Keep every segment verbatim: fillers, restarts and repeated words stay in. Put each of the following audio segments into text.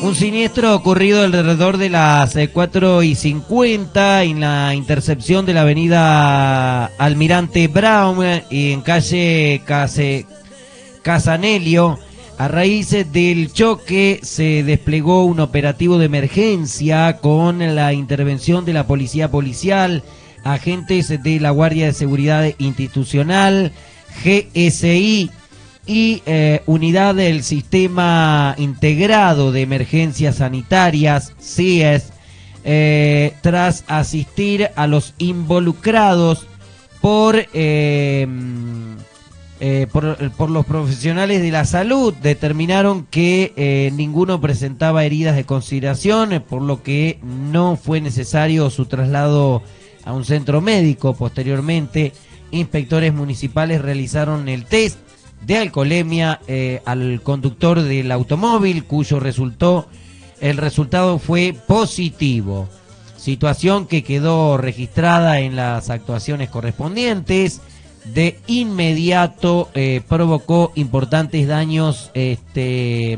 Un siniestro ocurrido alrededor de las cuatro y cincuenta en la intercepción de la avenida Almirante Brown y en calle Case, Casanelio. A raíz del choque se desplegó un operativo de emergencia con la intervención de la policía policial, agentes de la Guardia de Seguridad Institucional, G S I y eh, unidad del Sistema Integrado de Emergencias Sanitarias, C I E S, eh, tras asistir a los involucrados por, eh, eh, por, por los profesionales de la salud. Determinaron que eh, ninguno presentaba heridas de consideración, por lo que no fue necesario su traslado a un centro médico. Posteriormente, inspectores municipales realizaron el test de alcoholemia eh, al conductor del automóvil, cuyo resultó, el resultado fue positivo. Situación que quedó registrada en las actuaciones correspondientes. De inmediato eh, provocó importantes daños este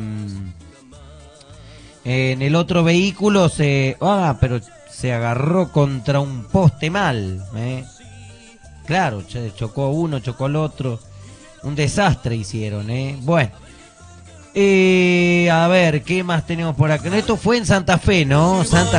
en el otro vehículo. Se ah, pero se agarró contra un poste mal, ¿eh? Claro, chocó uno, chocó el otro. Un desastre hicieron, ¿eh? Bueno. Eh, a ver, ¿qué más tenemos por acá? Esto fue en Santa Fe, ¿no? Santa